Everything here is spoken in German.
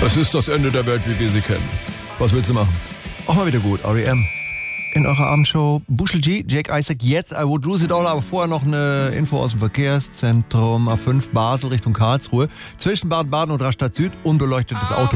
Es ist das Ende der Welt, wie wir sie kennen. Was willst du machen? Auch mal wieder gut, R.E.M. In eurer Abendshow Bushel G, Jake Isaac, jetzt I Would Lose It All, aber vorher noch eine Info aus dem Verkehrszentrum A5 Basel Richtung Karlsruhe. Zwischen Baden-Baden und Rastatt Süd, unbeleuchtetes Auto.